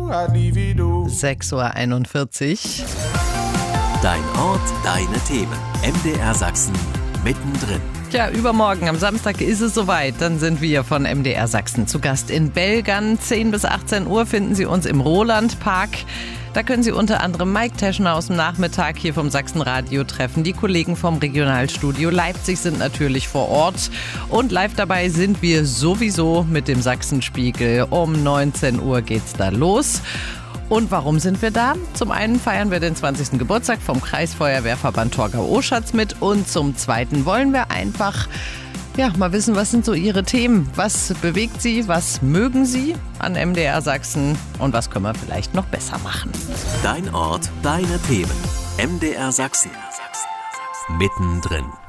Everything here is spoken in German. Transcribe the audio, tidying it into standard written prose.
6:41 Uhr. Dein Ort, deine Themen. MDR Sachsen mittendrin. Ja, übermorgen am Samstag ist es soweit. Dann sind wir von MDR Sachsen zu Gast in Belgern. 10 bis 18 Uhr finden Sie uns im Roland-Park. Da können Sie unter anderem Mike Teschner aus dem Nachmittag hier vom Sachsenradio treffen. Die Kollegen vom Regionalstudio Leipzig sind natürlich vor Ort. Und live dabei sind wir sowieso mit dem Sachsenspiegel. Um 19 Uhr geht's da los. Und warum sind wir da? Zum einen feiern wir den 20. Geburtstag vom Kreisfeuerwehrverband Torgau-Oschatz mit. Und zum zweiten wollen wir einfach mal wissen, was sind so Ihre Themen? Was bewegt Sie? Was mögen Sie an MDR Sachsen? Und was können wir vielleicht noch besser machen? Dein Ort, deine Themen. MDR Sachsen. Mittendrin.